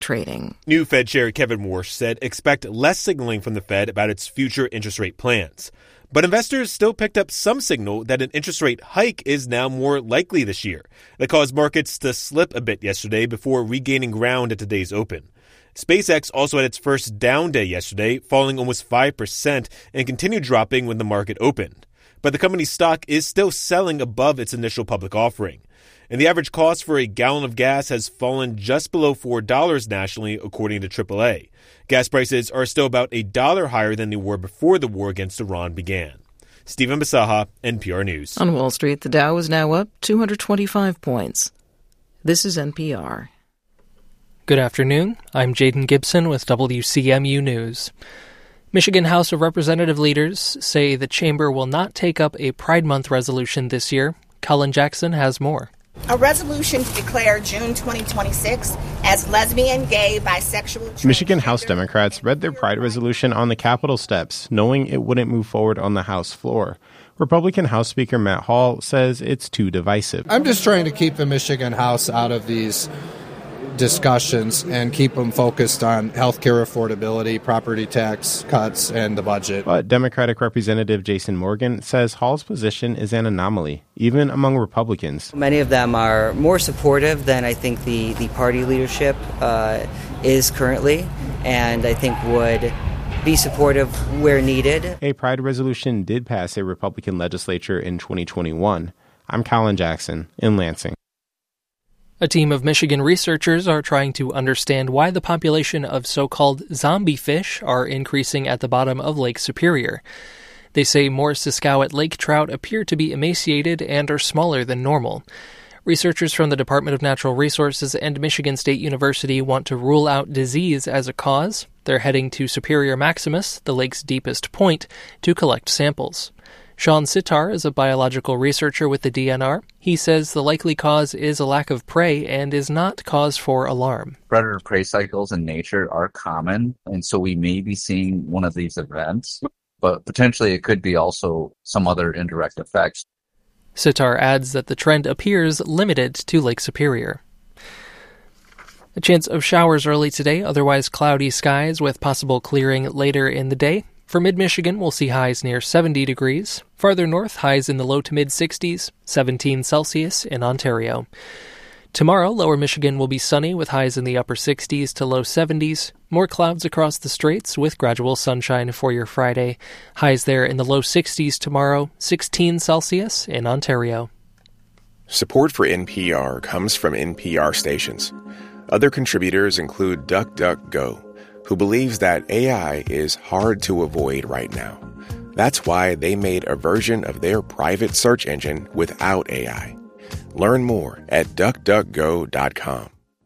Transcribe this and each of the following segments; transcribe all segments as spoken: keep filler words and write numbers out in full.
trading. New Fed Chair Kevin Warsh said expect less signaling from the Fed about its future interest rate plans. But investors still picked up some signal that an interest rate hike is now more likely this year. That caused markets to slip a bit yesterday before regaining ground at today's open. SpaceX also had its first down day yesterday, falling almost five percent and continued dropping when the market opened. But the company's stock is still selling above its initial public offering. And the average cost for a gallon of gas has fallen just below four dollars nationally, according to triple A. Gas prices are still about a dollar higher than they were before the war against Iran began. Stephen Basaha, N P R News. On Wall Street, the Dow is now up two hundred twenty-five points. This is N P R. Good afternoon. I'm Jaden Gibson with W C M U News. Michigan House of Representative leaders say the chamber will not take up a Pride Month resolution this year. Colin Jackson has more. A resolution to declare June twenty twenty-six as lesbian, gay, bisexual... Michigan House Democrats read their Pride resolution on the Capitol steps, knowing it wouldn't move forward on the House floor. Republican House Speaker Matt Hall says it's too divisive. I'm just trying to keep the Michigan House out of these discussions and keep them focused on health care affordability, property tax cuts, and the budget. But Democratic Representative Jason Morgan says Hall's position is an anomaly, even among Republicans. Many of them are more supportive than I think the, the party leadership uh, is currently, and I think would be supportive where needed. A Pride resolution did pass a Republican legislature in twenty twenty-one. I'm Colin Jackson in Lansing. A team of Michigan researchers are trying to understand why the population of so-called zombie fish are increasing at the bottom of Lake Superior. They say more Siskowit lake trout appear to be emaciated and are smaller than normal. Researchers from the Department of Natural Resources and Michigan State University want to rule out disease as a cause. They're heading to Superior Maximus, the lake's deepest point, to collect samples. Sean Sitar is a biological researcher with the D N R. He says the likely cause is a lack of prey and is not cause for alarm. Predator-prey cycles in nature are common, and so we may be seeing one of these events, but potentially it could be also some other indirect effects. Sitar adds that the trend appears limited to Lake Superior. A chance of showers early today, otherwise cloudy skies with possible clearing later in the day. For mid-Michigan, we'll see highs near seventy degrees. Farther north, highs in the low to mid-sixties, seventeen Celsius in Ontario. Tomorrow, lower Michigan will be sunny with highs in the upper sixties to low seventies. More clouds across the straits with gradual sunshine for your Friday. Highs there in the low sixties tomorrow, sixteen Celsius in Ontario. Support for N P R comes from N P R stations. Other contributors include DuckDuckGo, who believes that A I is hard to avoid right now. That's why they made a version of their private search engine without A I. Learn more at duck duck go dot com.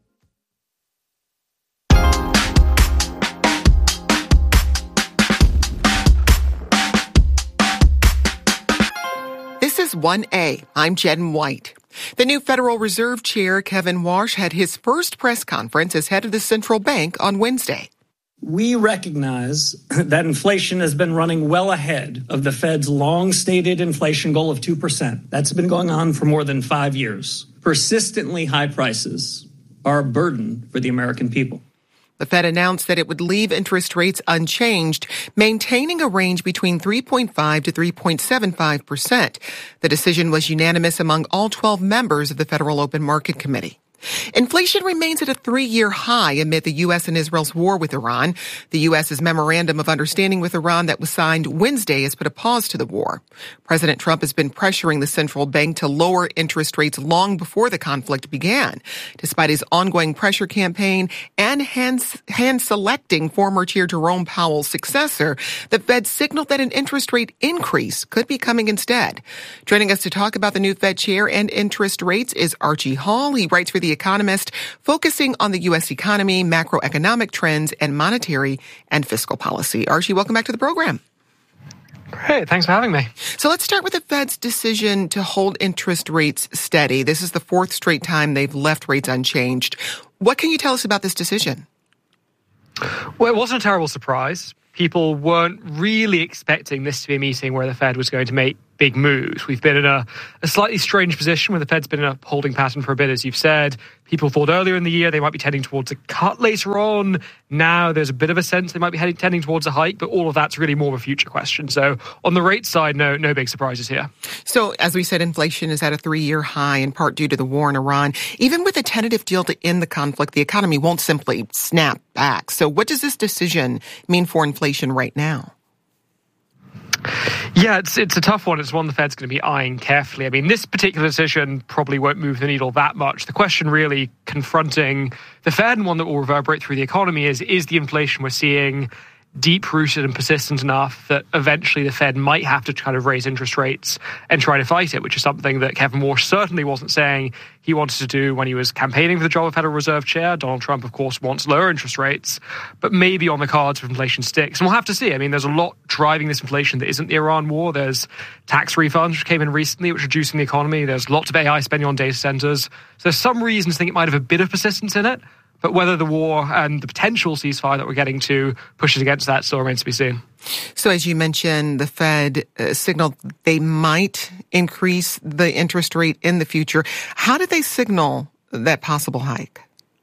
This is one A. I'm Jen White. The new Federal Reserve Chair, Kevin Warsh, had his first press conference as head of the central bank on Wednesday. We recognize that inflation has been running well ahead of the Fed's long-stated inflation goal of two percent. That's been going on for more than five years. Persistently high prices are a burden for the American people. The Fed announced that it would leave interest rates unchanged, maintaining a range between three point five to three point seven five percent. The decision was unanimous among all twelve members of the Federal Open Market Committee. Inflation remains at a three-year high amid the U S and Israel's war with Iran. The U S's memorandum of understanding with Iran that was signed Wednesday has put a pause to the war. President Trump has been pressuring the central bank to lower interest rates long before the conflict began. Despite his ongoing pressure campaign and hand, hand-selecting former Chair Jerome Powell's successor, the Fed signaled that an interest rate increase could be coming instead. Joining us to talk about the new Fed chair and interest rates is Archie Hall. He writes for The Economist, focusing on the U S economy, macroeconomic trends, and monetary and fiscal policy. Archie, welcome back to the program. Great. Thanks for having me. So let's start with the Fed's decision to hold interest rates steady. This is the fourth straight time they've left rates unchanged. What can you tell us about this decision? Well, it wasn't a terrible surprise. People weren't really expecting this to be a meeting where the Fed was going to make big moves. We've been in a, a slightly strange position where the Fed's been in a holding pattern for a bit, as you've said. People thought earlier in the year they might be tending towards a cut later on. Now there's a bit of a sense they might be heading, tending towards a hike, but all of that's really more of a future question. So on the rate side, no, no big surprises here. So as we said, inflation is at a three-year high in part due to the war in Iran. Even with a tentative deal to end the conflict, the economy won't simply snap back. So what does this decision mean for inflation right now? Yeah, it's it's a tough one. It's one the Fed's going to be eyeing carefully. I mean, this particular decision probably won't move the needle that much. The question really confronting the Fed, and one that will reverberate through the economy, is, is the inflation we're seeing deep-rooted and persistent enough that eventually the Fed might have to kind of raise interest rates and try to fight it, which is something that Kevin Warsh certainly wasn't saying he wanted to do when he was campaigning for the job of Federal Reserve Chair. Donald Trump, of course, wants lower interest rates, but maybe on the cards if inflation sticks. And we'll have to see. I mean, there's a lot driving this inflation that isn't the Iran war. There's tax refunds, which came in recently, which are reducing the economy. There's lots of A I spending on data centers. So there's some reasons to think it might have a bit of persistence in it. But whether the war and the potential ceasefire that we're getting to pushes against that still remains to be seen. So as you mentioned, the Fed uh, signaled they might increase the interest rate in the future. How did they signal that possible hike?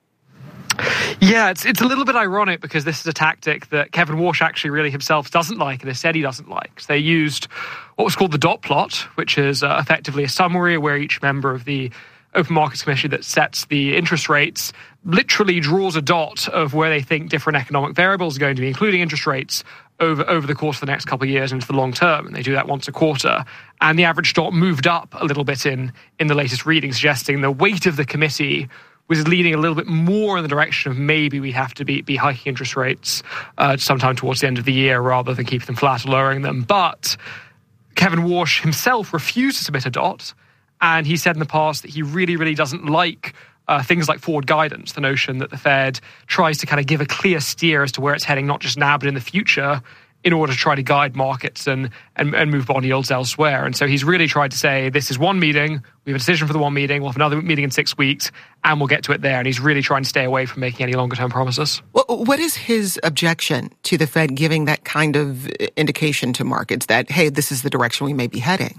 Yeah, it's it's a little bit ironic because this is a tactic that Kevin Warsh actually really himself doesn't like and has said he doesn't like. So they used what was called the dot plot, which is uh, effectively a summary where each member of the Open Markets Commission that sets the interest rates literally draws a dot of where they think different economic variables are going to be, including interest rates, over, over the course of the next couple of years into the long term. And they do that once a quarter. And the average dot moved up a little bit in, in the latest reading, suggesting the weight of the committee was leaning a little bit more in the direction of maybe we have to be, be hiking interest rates uh, sometime towards the end of the year rather than keeping them flat or lowering them. But Kevin Warsh himself refused to submit a dot. And he said in the past that he really, really doesn't like uh, things like forward guidance, the notion that the Fed tries to kind of give a clear steer as to where it's heading, not just now, but in the future, in order to try to guide markets and, and, and move bond yields elsewhere. And so he's really tried to say, this is one meeting, we have a decision for the one meeting, we'll have another meeting in six weeks, and we'll get to it there. And he's really trying to stay away from making any longer-term promises. Well, what is his objection to the Fed giving that kind of indication to markets that, hey, this is the direction we may be heading?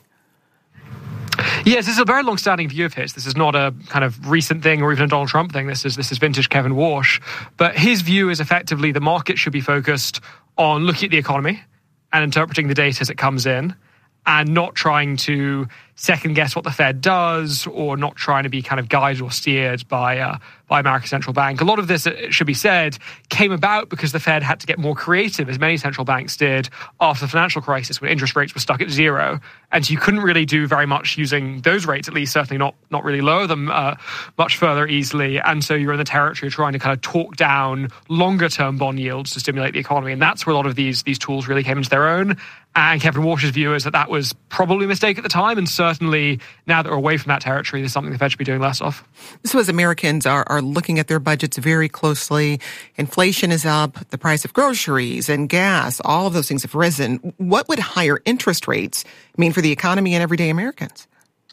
Yes, this is a very long-standing view of his. This is not a kind of recent thing or even a Donald Trump thing. This is this is vintage Kevin Warsh. But his view is effectively the market should be focused on looking at the economy and interpreting the data as it comes in, and not trying to second-guess what the Fed does or not trying to be kind of guided or steered by uh, by America's central bank. A lot of this, it should be said, came about because the Fed had to get more creative, as many central banks did after the financial crisis when interest rates were stuck at zero. And so you couldn't really do very much using those rates, at least certainly not, not really lower them uh, much further easily. And so you're in the territory of trying to kind of talk down longer-term bond yields to stimulate the economy. And that's where a lot of these, these tools really came into their own. And Kevin Warsh's view is that that was probably a mistake at the time, and certainly now that we're away from that territory, there's something the Fed should be doing less of. So as Americans are, are looking at their budgets very closely, inflation is up, the price of groceries and gas, all of those things have risen. What would higher interest rates mean for the economy and everyday Americans?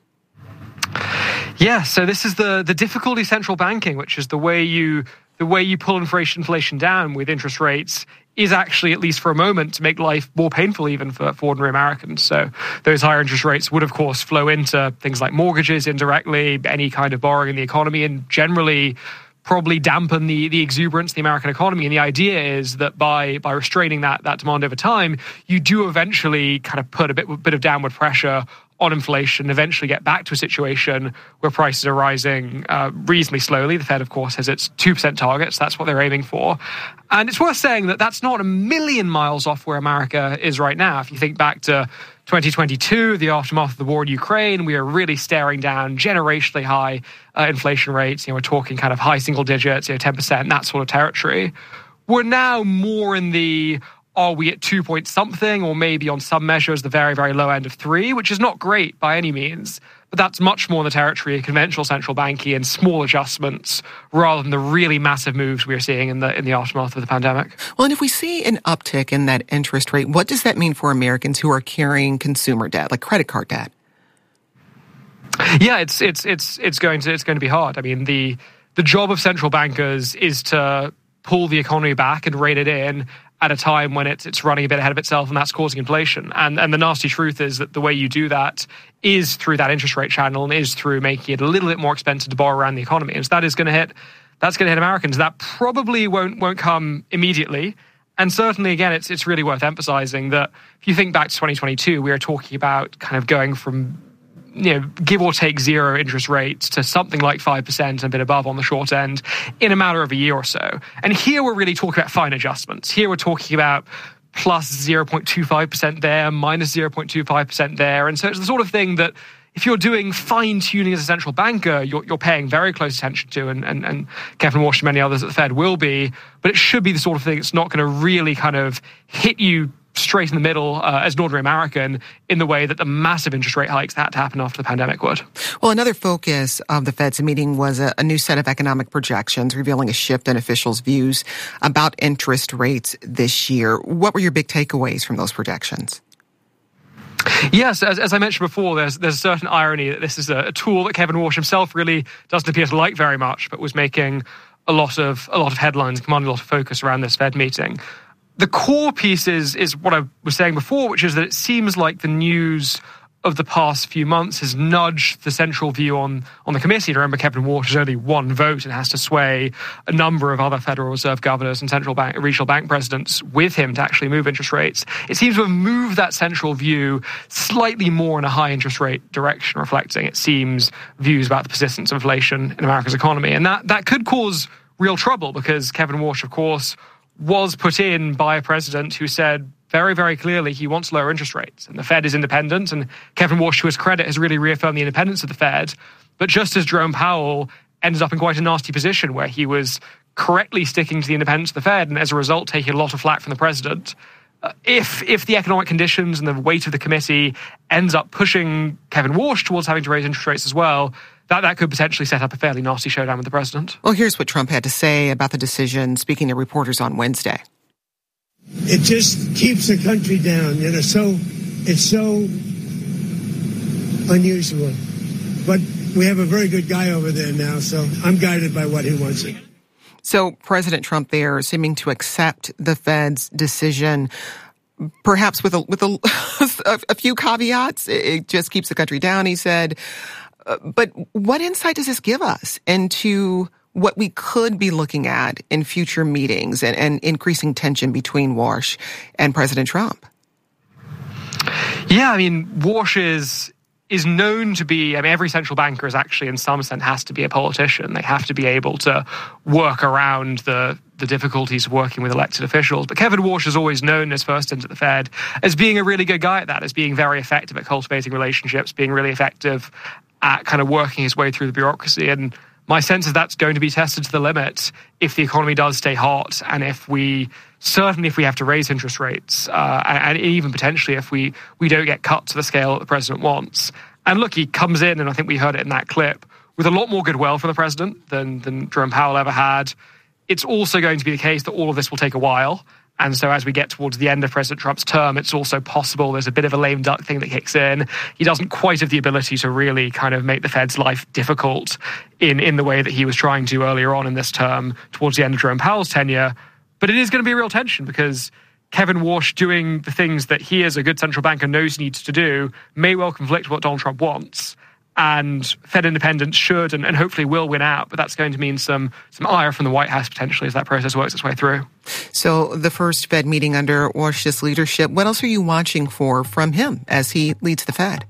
Yeah, so this is the, the difficulty of central banking, which is the way you the way you pull inflation inflation down with interest rates is actually, at least for a moment, to make life more painful even for, for ordinary Americans. So those higher interest rates would, of course, flow into things like mortgages indirectly, any kind of borrowing in the economy, and generally probably dampen the, the exuberance of the American economy. And the idea is that by by restraining that, that demand over time, you do eventually kind of put a bit, bit of downward pressure on inflation, eventually get back to a situation where prices are rising uh, reasonably slowly. The Fed, of course, has its two percent targets. That's what they're aiming for. And it's worth saying that that's not a million miles off where America is right now. If you think back to twenty twenty-two, the aftermath of the war in Ukraine, we are really staring down generationally high uh, inflation rates. You know, we're talking kind of high single digits, you know, ten percent, that sort of territory. We're now more in the, are we at two point something, or maybe on some measures the very, very low end of three, which is not great by any means. But that's much more in the territory of conventional central banking and small adjustments rather than the really massive moves we are seeing in the in the aftermath of the pandemic. Well, and if we see an uptick in that interest rate, what does that mean for Americans who are carrying consumer debt, like credit card debt? Yeah, it's it's it's it's going to it's going to be hard. I mean, the the job of central bankers is to pull the economy back and rein it in at a time when it's it's running a bit ahead of itself, and that's causing inflation. And and the nasty truth is that the way you do that is through that interest rate channel, and is through making it a little bit more expensive to borrow around the economy. And so that is going to hit that's going to hit Americans. That probably won't won't come immediately. And certainly, again, it's it's really worth emphasizing that if you think back to twenty twenty-two, we are talking about kind of going from, you know, give or take zero interest rates to something like five percent and a bit above on the short end in a matter of a year or so. And here we're really talking about fine adjustments. Here we're talking about plus zero point two five percent there, minus zero point two five percent there. And so it's the sort of thing that if you're doing fine-tuning as a central banker, you're, you're paying very close attention to, and, and, and Kevin Warsh and many others at the Fed will be, but it should be the sort of thing that's not going to really kind of hit you straight in the middle uh, as an ordinary American in the way that the massive interest rate hikes that had to happen after the pandemic would. Well, another focus of the Fed's meeting was a, a new set of economic projections revealing a shift in officials' views about interest rates this year. What were your big takeaways from those projections? Yes, as, as I mentioned before, there's there's a certain irony that this is a, a tool that Kevin Warsh himself really doesn't appear to like very much, but was making a lot of a lot of headlines, commanding a lot of focus around this Fed meeting. The core piece is, is what I was saying before, which is that it seems like the news of the past few months has nudged the central view on, on the committee. Remember, Kevin Warsh has only one vote and has to sway a number of other Federal Reserve governors and central bank, regional bank presidents with him to actually move interest rates. It seems to have moved that central view slightly more in a high interest rate direction, reflecting, it seems, views about the persistence of inflation in America's economy. And that, that could cause real trouble because Kevin Warsh, of course, was put in by a president who said very, very clearly he wants lower interest rates. And the Fed is independent, and Kevin Warsh, to his credit, has really reaffirmed the independence of the Fed. But just as Jerome Powell ended up in quite a nasty position where he was correctly sticking to the independence of the Fed and as a result taking a lot of flack from the president, uh, if if the economic conditions and the weight of the committee ends up pushing Kevin Warsh towards having to raise interest rates as well, That, that could potentially set up a fairly nasty showdown with the president. Well, here's what Trump had to say about the decision, speaking to reporters on Wednesday. It just keeps the country down. You know, so it's so unusual. But we have a very good guy over there now, so I'm guided by what he wants. So President Trump there seeming to accept the Fed's decision, perhaps with a, with a, a few caveats. It just keeps the country down, he said. Uh, but what insight does this give us into what we could be looking at in future meetings and, and increasing tension between Warsh and President Trump? Yeah, I mean, Warsh is is known to be, I mean, every central banker is actually, in some sense, has to be a politician. They have to be able to work around the the difficulties of working with elected officials. But Kevin Warsh is always known, as first into the Fed, as being a really good guy at that, as being very effective at cultivating relationships, being really effective at kind of working his way through the bureaucracy. And my sense is that's going to be tested to the limit if the economy does stay hot, and if we, certainly if we have to raise interest rates, uh, and, and even potentially if we, we don't get cut to the scale that the president wants. And look, he comes in, and I think we heard it in that clip, with a lot more goodwill from the president than, than Jerome Powell ever had. It's also going to be the case that all of this will take a while. And so as we get towards the end of President Trump's term, it's also possible there's a bit of a lame duck thing that kicks in. He doesn't quite have the ability to really kind of make the Fed's life difficult in, in the way that he was trying to earlier on in this term towards the end of Jerome Powell's tenure. But it is going to be a real tension because Kevin Warsh doing the things that he as a good central banker knows he needs to do may well conflict with what Donald Trump wants. And Fed independence should and, and hopefully will win out, but that's going to mean some some ire from the White House potentially as that process works its way through. So the first Fed meeting under Warsh's leadership, what else are you watching for from him as he leads the Fed?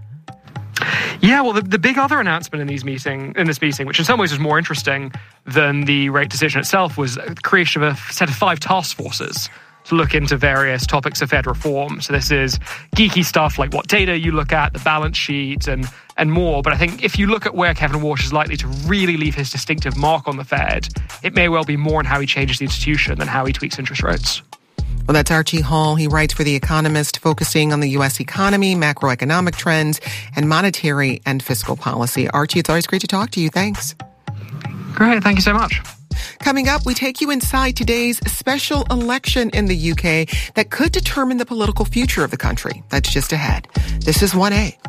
Yeah, well, the, the big other announcement in these meeting in this meeting, which in some ways was more interesting than the rate decision itself, was the creation of a set of five task forces to look into various topics of Fed reform. So this is geeky stuff like what data you look at, the balance sheet, and and more. But I think if you look at where Kevin Warsh is likely to really leave his distinctive mark on the Fed, it may well be more in how he changes the institution than how he tweaks interest rates. Well, that's Archie Hall. He writes for The Economist, focusing on the U S economy, macroeconomic trends, and monetary and fiscal policy. Archie, it's always great to talk to you. Thanks. Great. Thank you so much. Coming up, we take you inside today's special election in the U K that could determine the political future of the country. That's just ahead. This is one A.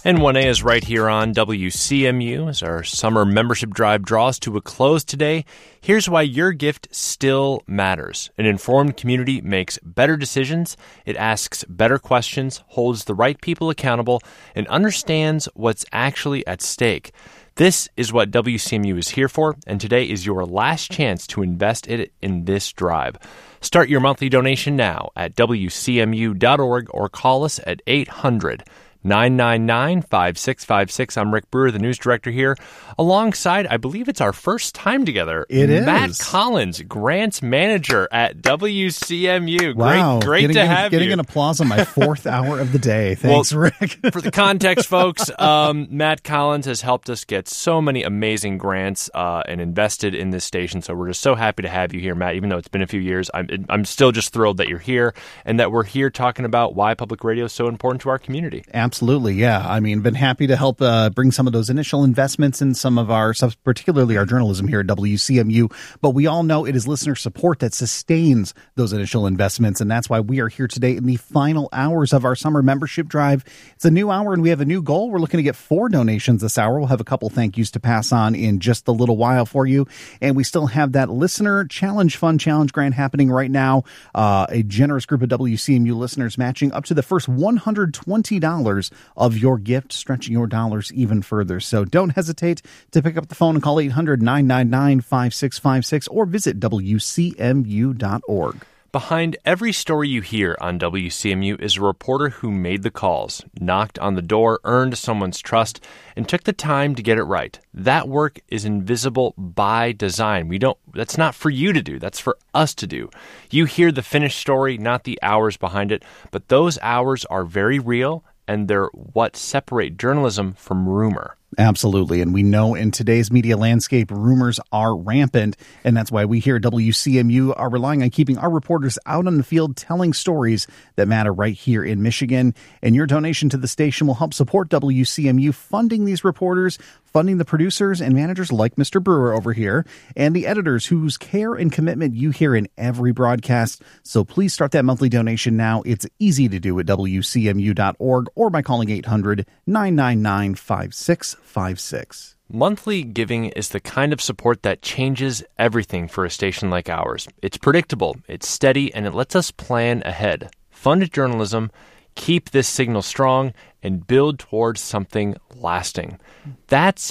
And one A is right here on W C M U as our summer membership drive draws to a close today. Here's why your gift still matters. An informed community makes better decisions. It asks better questions, holds the right people accountable, and understands what's actually at stake. This is what W C M U is here for, and today is your last chance to invest it in this drive. Start your monthly donation now at W C M U dot org or call us at eight hundred, nine nine nine, five six five six. I'm Rick Brewer, the news director here, alongside, I believe it's our first time together, it Matt is. Collins, grants manager at W C M U. Wow. Great, great getting, to getting, have getting you. an applause on my fourth hour of the day. Thanks, well, Rick. For the context, folks, um, Matt Collins has helped us get so many amazing grants uh, and invested in this station, so we're just so happy to have you here, Matt. Even though it's been a few years, I'm, I'm still just thrilled that you're here and that we're here talking about why public radio is so important to our community. Absolutely, yeah. I mean, been happy to help uh, bring some of those initial investments in some of our, particularly our journalism here at W C M U. But we all know it is listener support that sustains those initial investments, and that's why we are here today in the final hours of our summer membership drive. It's a new hour, and we have a new goal. We're looking to get four donations this hour. We'll have a couple thank yous to pass on in just a little while for you, and we still have that listener challenge fund challenge grant happening right now. Uh, a generous group of W C M U listeners matching up to the first one hundred twenty dollars of your gift, stretching your dollars even further. So don't hesitate to pick up the phone and call eight hundred, nine nine nine, five six five six or visit W C M U dot org. Behind every story you hear on W C M U is a reporter who made the calls, knocked on the door, earned someone's trust, and took the time to get it right. That work is invisible by design. We don't, that's not for you to do. That's for us to do. You hear the finished story, not the hours behind it, but those hours are very real, and they're what separate journalism from rumor. Absolutely. And we know in today's media landscape, rumors are rampant. And that's why we here at W C M U are relying on keeping our reporters out on the field telling stories that matter right here in Michigan. And your donation to the station will help support W C M U funding these reporters, funding the producers and managers like Mister Brewer over here, and the editors whose care and commitment you hear in every broadcast. So please start that monthly donation now. It's easy to do at W C M U dot org or by calling eight hundred, nine nine nine, five six five six. Monthly giving is the kind of support that changes everything for a station like ours. It's predictable, it's steady, and it lets us plan ahead. Fund journalism, keep this signal strong, and build towards something lasting. That's,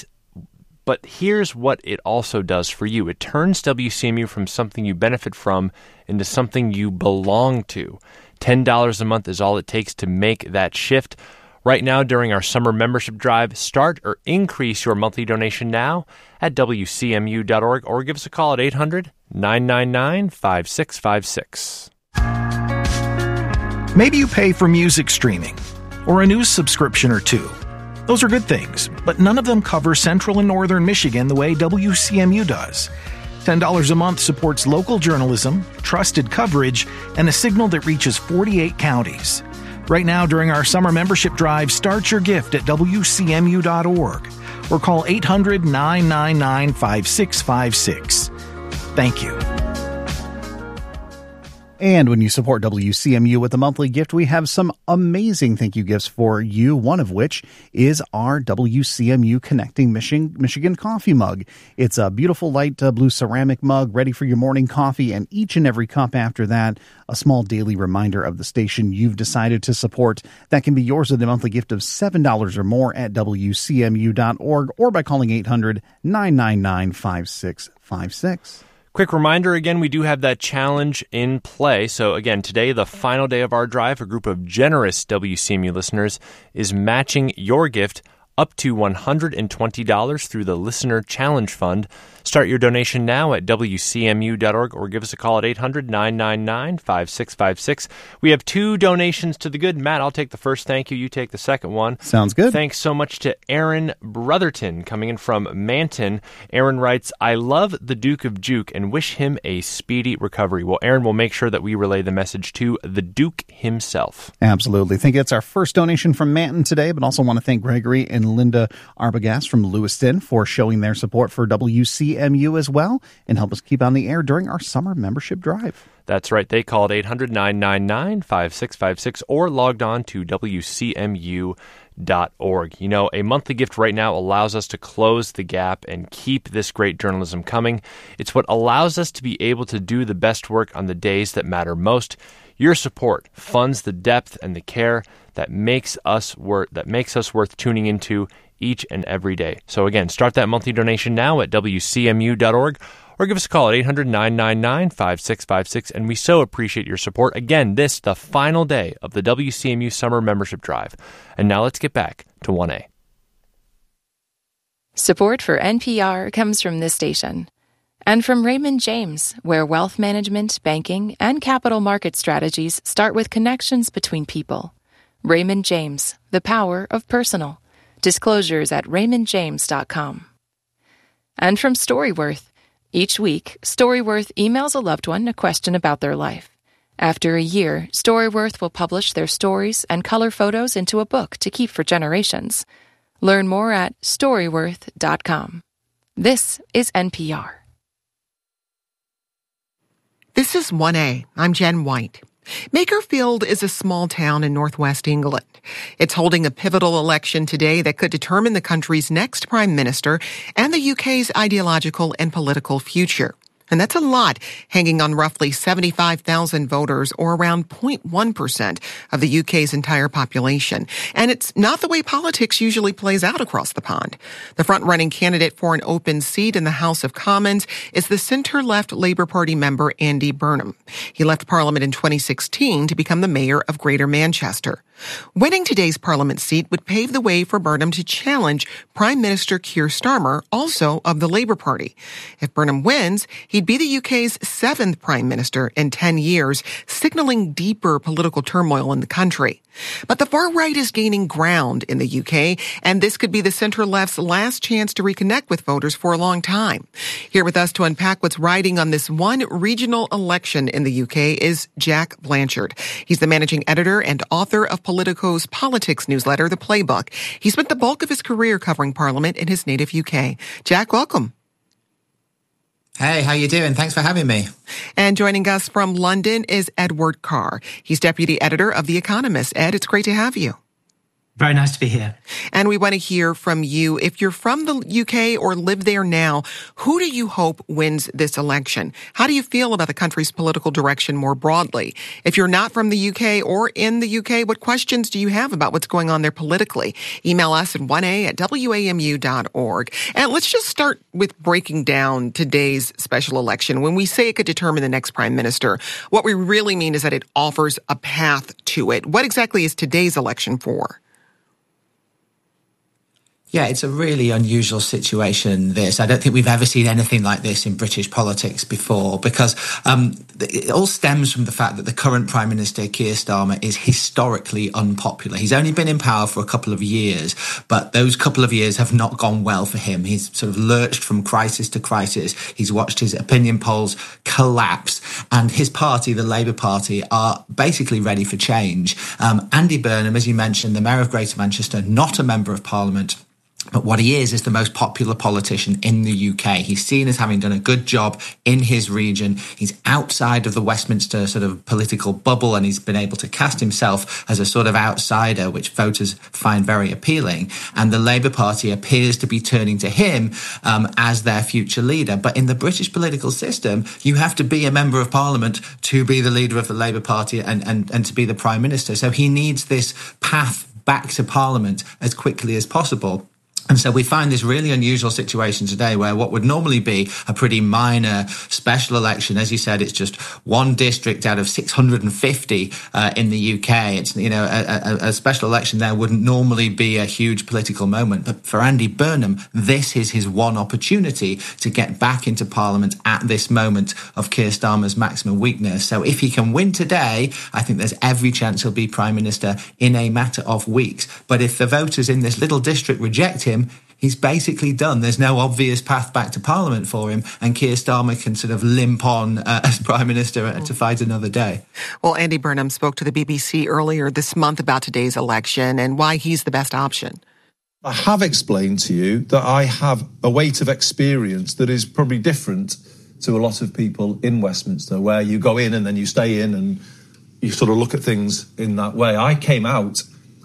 but here's what it also does for you. It turns W C M U from something you benefit from into something you belong to. ten dollars a month is all it takes to make that shift. Right now, during our summer membership drive, start or increase your monthly donation now at W C M U dot org or give us a call at eight hundred, nine nine nine, five six five six. Maybe you pay for music streaming or a news subscription or two. Those are good things, but none of them cover Central and Northern Michigan the way W C M U does. ten dollars a month supports local journalism, trusted coverage, and a signal that reaches forty-eight counties. Right now, during our summer membership drive, start your gift at W C M U dot org or call eight hundred, nine nine nine, five six five six. Thank you. And when you support W C M U with a monthly gift, we have some amazing thank you gifts for you, one of which is our W C M U Connecting Michigan, Michigan coffee mug. It's a beautiful light uh, blue ceramic mug ready for your morning coffee, and each and every cup after that, a small daily reminder of the station you've decided to support. That can be yours with a monthly gift of seven dollars or more at W C M U dot org or by calling eight hundred, nine nine nine, five six five six. Quick reminder, again, we do have that challenge in play. So again, today, the final day of our drive, a group of generous W C M U listeners is matching your gift up to one hundred twenty dollars through the Listener Challenge Fund. Start your donation now at W C M U dot org or give us a call at eight hundred, nine nine nine, five six five six. We have two donations to the good. Matt, I'll take the first thank you. You take the second one. Sounds good. Thanks so much to Aaron Brotherton coming in from Manton. Aaron writes, I love the Duke of Juke and wish him a speedy recovery. Well, Aaron will make sure that we relay the message to the Duke himself. Absolutely. I think it's our first donation from Manton today, but also want to thank Gregory and Linda Arbogast from Lewiston for showing their support for W C M U as well and help us keep on the air during our summer membership drive. That's right. They called eight hundred, nine nine nine, five six five six or logged on to W C M U dot org. You know, a monthly gift right now allows us to close the gap and keep this great journalism coming. It's what allows us to be able to do the best work on the days that matter most. Your support funds the depth and the care that makes us worth that makes us worth tuning into each and every day. So again, start that monthly donation now at W C M U dot org. Or give us a call at eight hundred, nine nine nine, five six five six, and we so appreciate your support. Again, this the final day of the W C M U Summer Membership Drive. And now let's get back to one A. Support for N P R comes from this station. And from Raymond James, where wealth management, banking, and capital market strategies start with connections between people. Raymond James, the power of personal. Disclosures at raymond james dot com. And from Storyworth. Each week, Storyworth emails a loved one a question about their life. After a year, Storyworth will publish their stories and color photos into a book to keep for generations. Learn more at storyworth dot com. This is N P R. This is one A. I'm Jen White. Makerfield is a small town in northwest England. It's holding a pivotal election today that could determine the country's next prime minister and the U K's ideological and political future. And that's a lot, hanging on roughly seventy-five thousand voters, or around zero point one percent of the U K's entire population. And it's not the way politics usually plays out across the pond. The front-running candidate for an open seat in the House of Commons is the centre-left Labour Party member Andy Burnham. He left Parliament in twenty sixteen to become the mayor of Greater Manchester. Winning today's Parliament seat would pave the way for Burnham to challenge Prime Minister Keir Starmer, also of the Labour Party. If Burnham wins, he'd be the U K's seventh Prime Minister in ten years, signaling deeper political turmoil in the country. But the far right is gaining ground in the U K, and this could be the centre-left's last chance to reconnect with voters for a long time. Here with us to unpack what's riding on this one regional election in the U K is Jack Blanchard. He's the managing editor and author of Politico's politics newsletter, The Playbook. He spent the bulk of his career covering Parliament in his native U K. Jack, welcome. Hey, how you doing? Thanks for having me. And joining us from London is Edward Carr. He's deputy editor of The Economist. Ed, it's great to have you. Very nice to be here. And we want to hear from you. If you're from the U K or live there now, who do you hope wins this election? How do you feel about the country's political direction more broadly? If you're not from the U K or in the U K, what questions do you have about what's going on there politically? Email us at one A at W A M U dot org. And let's just start with breaking down today's special election. When we say it could determine the next prime minister, what we really mean is that it offers a path to it. What exactly is today's election for? Yeah, it's a really unusual situation, this. I don't think we've ever seen anything like this in British politics before, because um, it all stems from the fact that the current Prime Minister, Keir Starmer, is historically unpopular. He's only been in power for a couple of years, but those couple of years have not gone well for him. He's sort of lurched from crisis to crisis. He's watched his opinion polls collapse, and his party, the Labour Party, are basically ready for change. Um, Andy Burnham, as you mentioned, the Mayor of Greater Manchester, not a Member of Parliament, but what he is, is the most popular politician in the U K. He's seen as having done a good job in his region. He's outside of the Westminster sort of political bubble, and he's been able to cast himself as a sort of outsider, which voters find very appealing. And the Labour Party appears to be turning to him um, as their future leader. But in the British political system, you have to be a Member of Parliament to be the leader of the Labour Party and, and, and to be the Prime Minister. So he needs this path back to Parliament as quickly as possible. And so we find this really unusual situation today where what would normally be a pretty minor special election, as you said, it's just one district out of six hundred fifty uh, in the U K. It's, you know, a, a, a special election there wouldn't normally be a huge political moment. But for Andy Burnham, this is his one opportunity to get back into Parliament at this moment of Keir Starmer's maximum weakness. So if he can win today, I think there's every chance he'll be Prime Minister in a matter of weeks. But if the voters in this little district reject him, he's basically done. There's no obvious path back to Parliament for him, and Keir Starmer can sort of limp on uh, as Prime Minister to fight another day. Well, Andy Burnham spoke to the B B C earlier this month about today's election and why he's the best option. I have explained to you that I have a weight of experience that is probably different to a lot of people in Westminster, where you go in and then you stay in and you sort of look at things in that way. I came out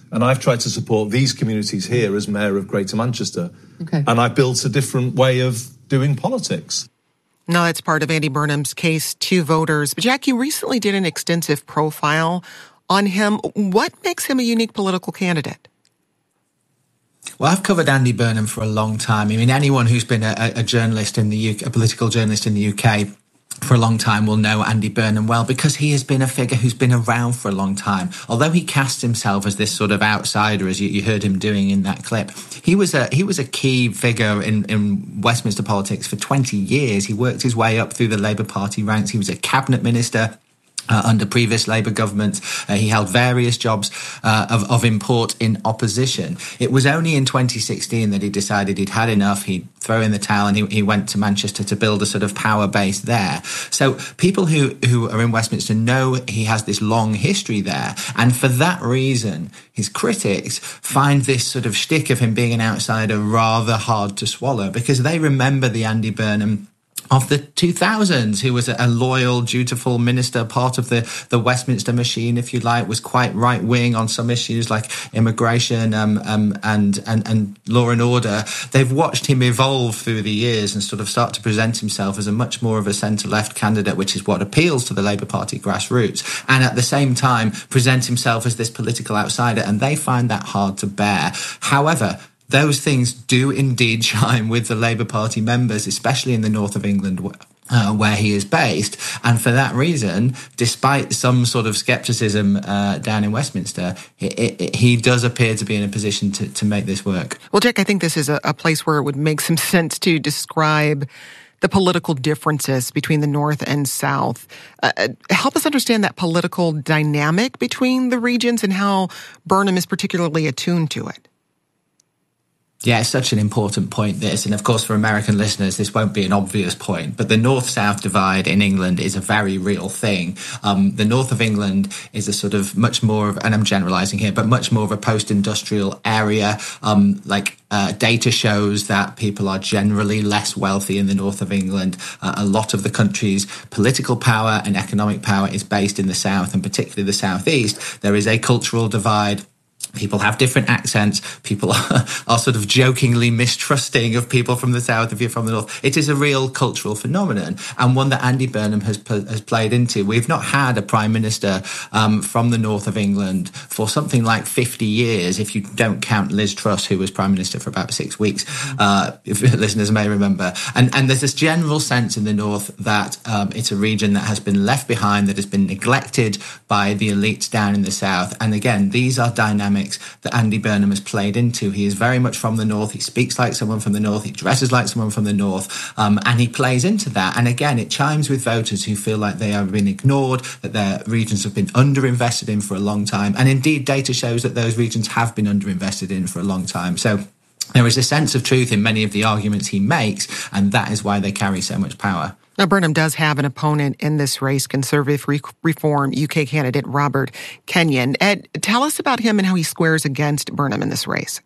And I've tried to support these communities here as Mayor of Greater Manchester. Okay. And I built a different way of doing politics. No, that's part of Andy Burnham's case to voters. But Jack, you recently did an extensive profile on him. What makes him a unique political candidate? Well, I've covered Andy Burnham for a long time. I mean, anyone who's been a, a journalist in the U K, a political journalist in the U K for a long time will know Andy Burnham well, because he has been a figure who's been around for a long time. Although he casts himself as this sort of outsider, as you, you heard him doing in that clip, he was a he was a key figure in, in Westminster politics for twenty years. He worked his way up through the Labour Party ranks. He was a cabinet minister Uh, under previous Labour governments. Uh, he held various jobs uh, of, of import in opposition. It was only in twenty sixteen that he decided he'd had enough. He'd throw in the towel, and he, he went to Manchester to build a sort of power base there. So people who, who are in Westminster know he has this long history there. And for that reason, his critics find this sort of shtick of him being an outsider rather hard to swallow, because they remember the Andy Burnham of the two thousands, who was a loyal, dutiful minister, part of the, the Westminster machine, if you like, was quite right-wing on some issues like immigration um, um, and, and, and law and order. They've watched him evolve through the years and sort of start to present himself as a much more of a centre-left candidate, which is what appeals to the Labour Party grassroots, and at the same time present himself as this political outsider, and they find that hard to bear. However, those things do indeed chime with the Labour Party members, especially in the north of England, uh, where he is based. And for that reason, despite some sort of scepticism uh, down in Westminster, it, it, he does appear to be in a position to, to make this work. Well, Jack, I think this is a, a place where it would make some sense to describe the political differences between the North and South. Uh, help us understand that political dynamic between the regions and how Burnham is particularly attuned to it. Yeah, it's such an important point, this. And of course, for American listeners, this won't be an obvious point, but the north-south divide in England is a very real thing. Um, the north of England is a sort of much more of, and I'm generalizing here, but much more of a post-industrial area. Um, like uh, data shows that people are generally less wealthy in the north of England. Uh, a lot of the country's political power and economic power is based in the south, and particularly the southeast. There is a cultural divide. People have different accents. People are, are sort of jokingly mistrusting of people from the south if you're from the north. It is a real cultural phenomenon, and one that Andy Burnham has has played into. We've not had a prime minister um, from the north of England for something like fifty years, if you don't count Liz Truss, who was prime minister for about six weeks, uh, if listeners may remember. And, and there's this general sense in the north that um, it's a region that has been left behind, that has been neglected by the elites down in the south. And again, these are dynamics that Andy Burnham has played into. He is very much from the north. He speaks like someone from the north. He dresses like someone from the north. Um, and he plays into that. And again, it chimes with voters who feel like they have been ignored, that their regions have been underinvested in for a long time. And indeed, data shows that those regions have been underinvested in for a long time. So there is a sense of truth in many of the arguments he makes, and that is why they carry so much power. Now, Burnham does have an opponent in this race, Conservative Re- Reform U K candidate Robert Kenyon. Ed, tell us about him and how he squares against Burnham in this race.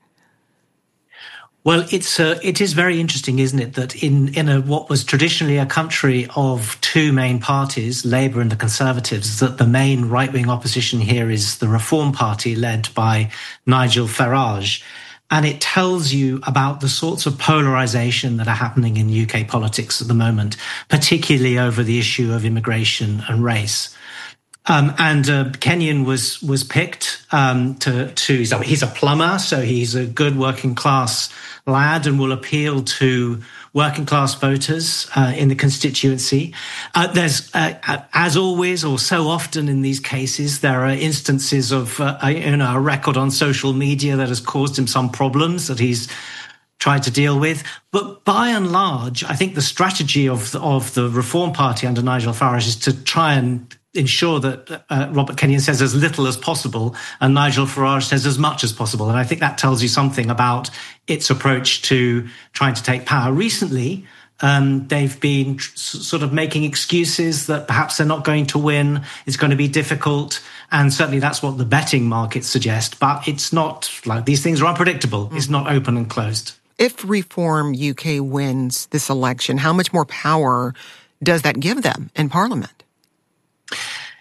Well, it's uh, it is very interesting, isn't it, that in in a what was traditionally a country of two main parties, Labour and the Conservatives, that the main right-wing opposition here is the Reform Party led by Nigel Farage. And it tells you about the sorts of polarisation that are happening in U K politics at the moment, particularly over the issue of immigration and race. Um, and uh, Kenyon was was picked um, to to he's a, he's a plumber, so he's a good working class lad and will appeal to working class voters uh, in the constituency. Uh, there's, uh, as always, or so often in these cases, there are instances of uh, a, you know, a record on social media that has caused him some problems that he's tried to deal with. But by and large, I think the strategy of the, of the Reform Party under Nigel Farage is to try and ensure that uh, Robert Kenyon says as little as possible and Nigel Farage says as much as possible. And I think that tells you something about its approach to trying to take power. Recently, um, they've been tr- sort of making excuses that perhaps they're not going to win, it's going to be difficult, and certainly that's what the betting markets suggest. But it's not like these things are unpredictable. Mm. It's not open and closed. If Reform U K wins this election, how much more power does that give them in Parliament?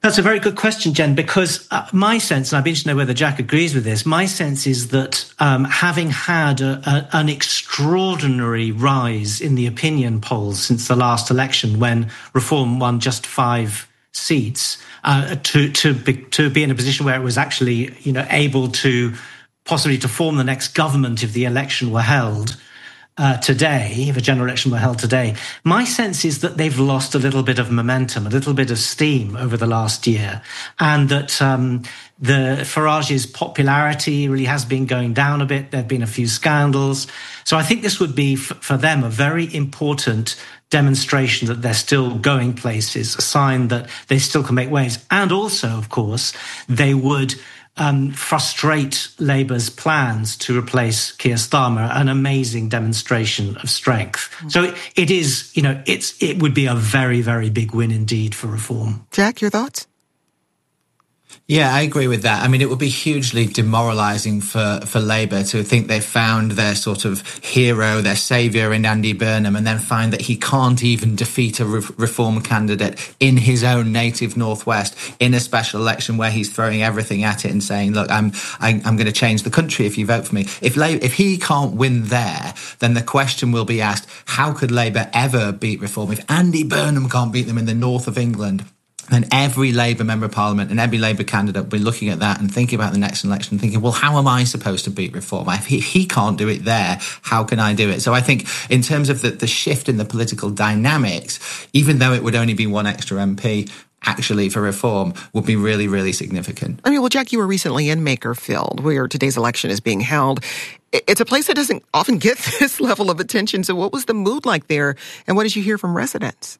That's a very good question, Jen, because uh, my sense, and I'd be interested to know whether Jack agrees with this, my sense is that um, having had a, a, an extraordinary rise in the opinion polls since the last election, when Reform won just five seats, uh, to to be, to be in a position where it was actually, you know, able to possibly to form the next government if the election were held Uh, today, if a general election were held today, my sense is that they've lost a little bit of momentum, a little bit of steam over the last year, and that um, the Farage's popularity really has been going down a bit. There have been a few scandals. So I think this would be, f- for them, a very important demonstration that they're still going places, a sign that they still can make waves. And also, of course, they would Um, frustrate Labour's plans to replace Keir Starmer, an amazing demonstration of strength. Mm. So it, it is, you know, it's it would be a very, very big win indeed for Reform. Jack, your thoughts? Yeah, I agree with that. I mean, it would be hugely demoralising for, for Labour to think they found their sort of hero, their saviour in Andy Burnham, and then find that he can't even defeat a re- Reform candidate in his own native Northwest in a special election where he's throwing everything at it and saying, look, I'm I'm, I'm going to change the country if you vote for me. If La- if he can't win there, then the question will be asked, how could Labour ever beat Reform? If Andy Burnham can't beat them in the north of England, then every Labour member of Parliament and every Labour candidate will be looking at that and thinking about the next election, thinking, well, how am I supposed to beat Reform? If he, he can't do it there, how can I do it? So I think in terms of the, the shift in the political dynamics, even though it would only be one extra M P, actually for Reform would be really, really significant. I mean, well, Jack, you were recently in Makerfield, where today's election is being held. It's a place that doesn't often get this level of attention. So what was the mood like there, and what did you hear from residents?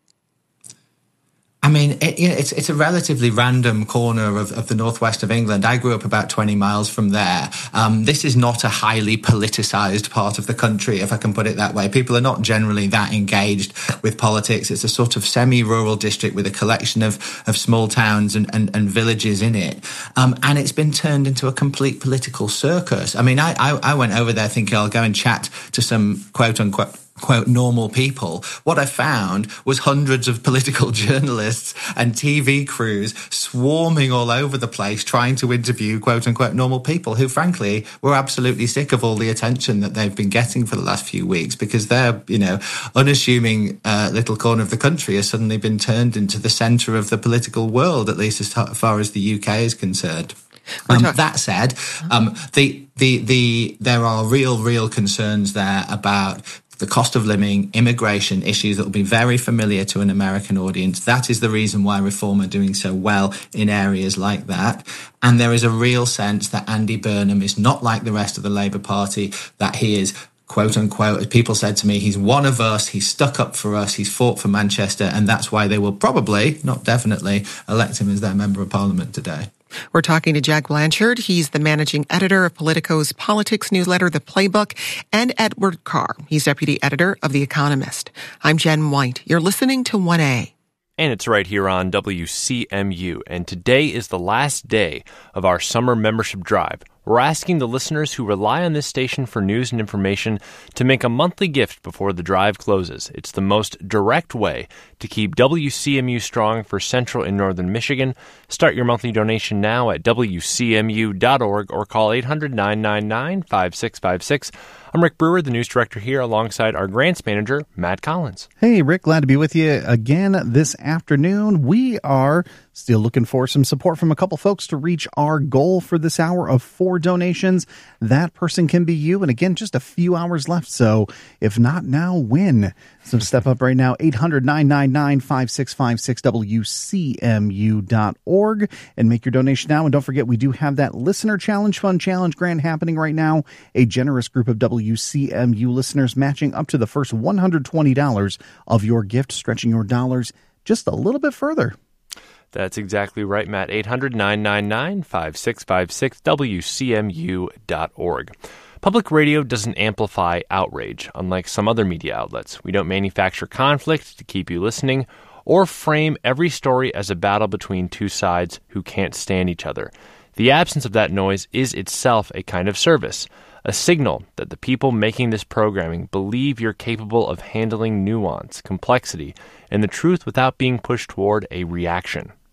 I mean, it, you know, it's it's a relatively random corner of, of the northwest of England. I grew up about twenty miles from there. Um, this is not a highly politicised part of the country, if I can put it that way. People are not generally that engaged with politics. It's a sort of semi-rural district with a collection of, of small towns and, and, and villages in it. Um, and it's been turned into a complete political circus. I mean, I, I, I went over there thinking I'll go and chat to some quote-unquote quote, normal people. What I found was hundreds of political journalists and T V crews swarming all over the place trying to interview, quote unquote, normal people who, frankly, were absolutely sick of all the attention that they've been getting for the last few weeks because their, you know, unassuming uh, little corner of the country has suddenly been turned into the centre of the political world, at least as far as the U K is concerned. Um, that said, um, the, the, the, there are real, real concerns there about the cost of living, immigration, issues that will be very familiar to an American audience. That is the reason why Reform are doing so well in areas like that. And there is a real sense that Andy Burnham is not like the rest of the Labour Party, that he is, quote unquote, as people said to me, he's one of us, he's stuck up for us, he's fought for Manchester, and that's why they will probably, not definitely, elect him as their Member of Parliament today. We're talking to Jack Blanchard. He's the managing editor of Politico's politics newsletter, The Playbook, and Edward Carr. He's deputy editor of The Economist. I'm Jen White. You're listening to one A. And it's right here on W C M U. And today is the last day of our summer membership drive. We're asking the listeners who rely on this station for news and information to make a monthly gift before the drive closes. It's the most direct way to keep W C M U strong for Central and Northern Michigan. Start your monthly donation now at W C M U dot org or call eight hundred, nine nine nine, five six five six. I'm Rick Brewer, the news director here, alongside our grants manager, Matt Collins. Hey, Rick, glad to be with you again this afternoon. We are still looking for some support from a couple folks to reach our goal for this hour of four donations. That person can be you. And again, just a few hours left. So if not now, when? So step up right now, eight hundred, nine nine nine, five six five six, W C M U dot org, and make your donation now. And don't forget, we do have that Listener Challenge Fund Challenge grant happening right now. A generous group of W C M U listeners matching up to the first one hundred twenty dollars of your gift, stretching your dollars just a little bit further. That's exactly right, Matt. eight hundred, nine nine nine, five six five six, W C M U dot org. Public radio doesn't amplify outrage, unlike some other media outlets. We don't manufacture conflict to keep you listening or frame every story as a battle between two sides who can't stand each other. The absence of that noise is itself a kind of service, a signal that the people making this programming believe you're capable of handling nuance, complexity, and the truth without being pushed toward a reaction.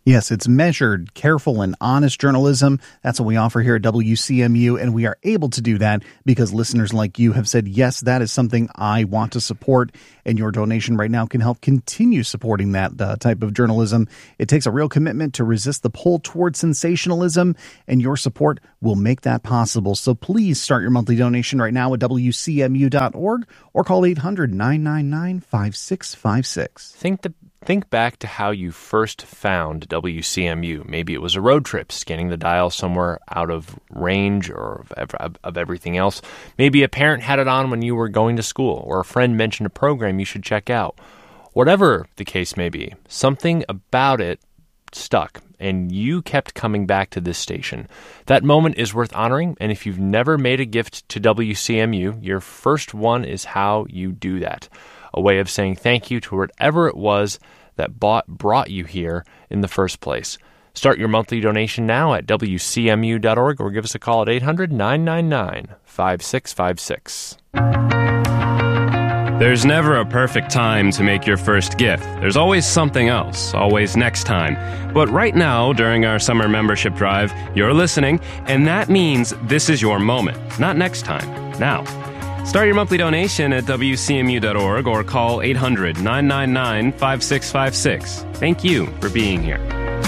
Yes, it's measured, careful, and honest journalism. That's what we offer here at W C M U, and we are able to do that because listeners like you have said, yes, that is something I want to support, and your donation right now can help continue supporting that uh, type of journalism. It takes a real commitment to resist the pull toward sensationalism, and your support will make that possible. So please start your monthly donation right now at W C M U dot org or call eight hundred, nine nine nine, five six five six. Think the Think back to how you first found W C M U. Maybe it was a road trip, scanning the dial somewhere out of range or of, of everything else. Maybe a parent had it on when you were going to school, or a friend mentioned a program you should check out. Whatever the case may be, something about it stuck, and you kept coming back to this station. That moment is worth honoring, and if you've never made a gift to W C M U, your first one is how you do that. A way of saying thank you to whatever it was that bought, brought you here in the first place. Start your monthly donation now at W C M U dot org or give us a call at eight hundred, nine nine nine, five six five six. There's never a perfect time to make your first gift. There's always something else, always next time. But right now, during our summer membership drive, you're listening, and that means this is your moment, not next time, now. Start your monthly donation at W C M U dot org or call eight hundred, nine nine nine, five six five six. Thank you for being here.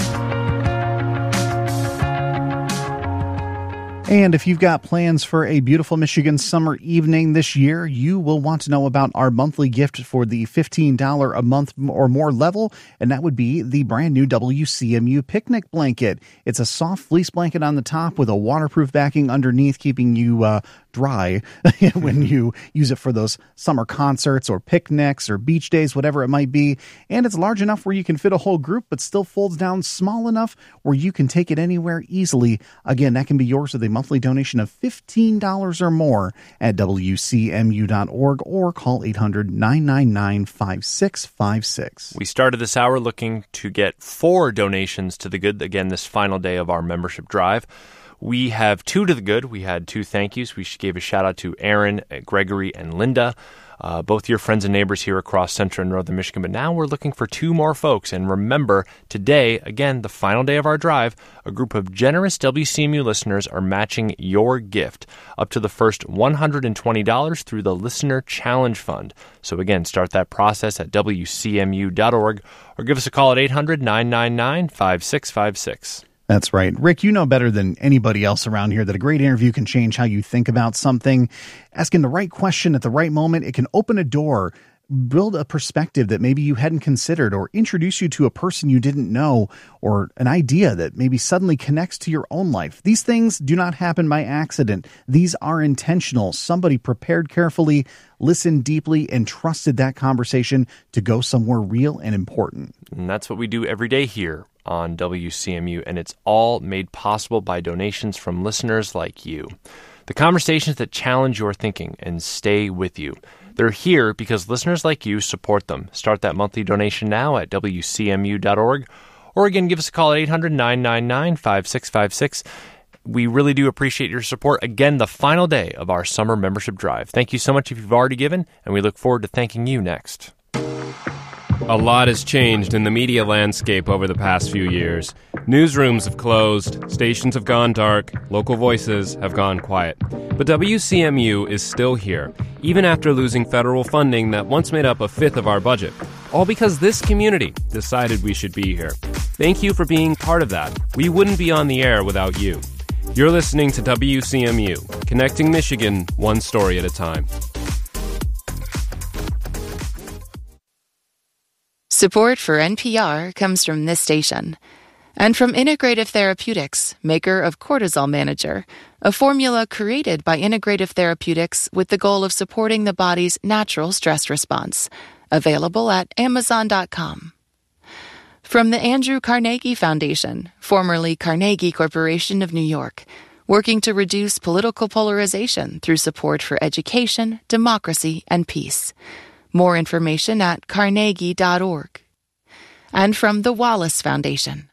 And if you've got plans for a beautiful Michigan summer evening this year, you will want to know about our monthly gift for the fifteen dollars a month or more level, and that would be the brand new W C M U picnic blanket. It's a soft fleece blanket on the top with a waterproof backing underneath, keeping you uh, dry when you use it for those summer concerts or picnics or beach days, whatever it might be. And it's large enough where you can fit a whole group, but still folds down small enough where you can take it anywhere easily. Again, that can be yours with a monthly donation of fifteen dollars or more at W C M U dot org or call eight hundred, nine nine nine, five six five six. We started this hour looking to get four donations to the good, again, this final day of our membership drive. We have two to the good. We had two thank yous. We gave a shout out to Aaron, Gregory, and Linda, uh, both your friends and neighbors here across central and northern Michigan. But now we're looking for two more folks. And remember, today, again, the final day of our drive, a group of generous W C M U listeners are matching your gift up to the first one hundred twenty dollars through the Listener Challenge Fund. So again, start that process at W C M U dot org or give us a call at eight hundred, nine nine nine, five six five six. That's right. Rick, you know better than anybody else around here that a great interview can change how you think about something. Asking the right question at the right moment, it can open a door, build a perspective that maybe you hadn't considered, or introduce you to a person you didn't know, or an idea that maybe suddenly connects to your own life. These things do not happen by accident. These are intentional. Somebody prepared carefully, listened deeply, and trusted that conversation to go somewhere real and important. And that's what we do every day here on W C M U, and it's all made possible by donations from listeners like you. The conversations that challenge your thinking and stay with you. They're here because listeners like you support them. Start that monthly donation now at W C M U dot org, or again, give us a call at eight hundred, nine nine nine, five six five six. We really do appreciate your support. Again, the final day of our summer membership drive. Thank you so much if you've already given, and we look forward to thanking you next. A lot has changed in the media landscape over the past few years. Newsrooms have closed, stations have gone dark, local voices have gone quiet. But W C M U is still here, even after losing federal funding that once made up a fifth of our budget. All because this community decided we should be here. Thank you for being part of that. We wouldn't be on the air without you. You're listening to W C M U, connecting Michigan one story at a time. Support for N P R comes from this station and from Integrative Therapeutics, maker of Cortisol Manager, a formula created by Integrative Therapeutics with the goal of supporting the body's natural stress response. Available at amazon dot com. From the Andrew Carnegie Foundation, formerly Carnegie Corporation of New York, working to reduce political polarization through support for education, democracy, and peace. More information at carnegie dot org. And from the Wallace Foundation.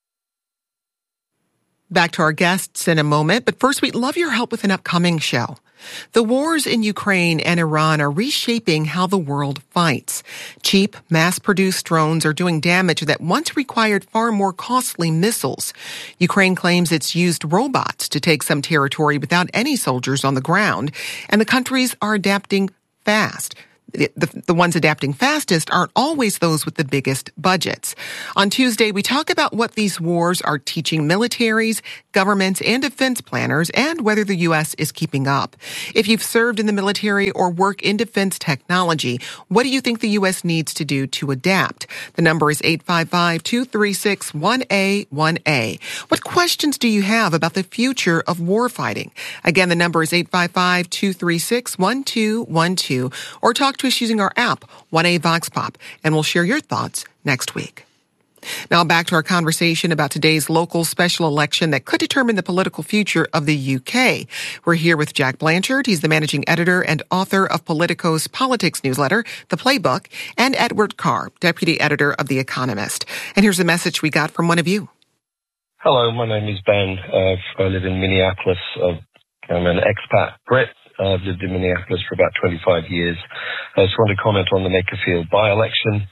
Back to our guests in a moment, but first we'd love your help with an upcoming show. The wars in Ukraine and Iran are reshaping how the world fights. Cheap, mass-produced drones are doing damage that once required far more costly missiles. Ukraine claims it's used robots to take some territory without any soldiers on the ground, and the countries are adapting fast. The, the, the ones adapting fastest aren't always those with the biggest budgets. On Tuesday, we talk about what these wars are teaching militaries, governments, and defense planners, and whether the U S is keeping up. If you've served in the military or work in defense technology, what do you think the U S needs to do to adapt? The number is eight five five, two three six, one A one A. What questions do you have about the future of warfighting? Again, the number is eight five five, two three six, one two one two, or talk to us using our app, one A Vox Pop, and we'll share your thoughts next week. Now back to our conversation about today's local special election that could determine the political future of the U K. We're here with Jack Blanchard. He's the managing editor and author of Politico's politics newsletter, The Playbook, and Edward Carr, deputy editor of The Economist. And here's a message we got from one of you. Hello, my name is Ben. Uh, I live in Minneapolis. Uh, I'm an expat Brit. I've lived in Minneapolis for about twenty-five years. I just want to comment on the Makerfield by-election.